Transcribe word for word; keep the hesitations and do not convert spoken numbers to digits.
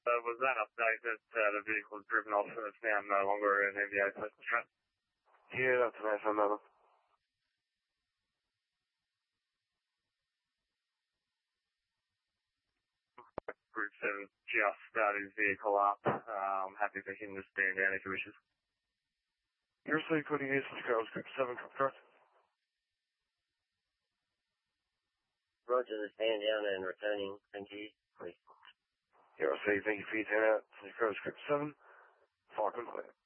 So was that update that uh, the vehicle has driven off and it's now no longer an M V A postal track? Yeah, that's an answer, madam. Group seven just started his vehicle up. Um, happy for him to stand down if he wishes. You're still including his Chicago's Group seven, correct? Roger, the stand down and returning. Thank you. Please. Yeah, I'll say thank you for your ten out. Chicago's Group seven. Falcon clear.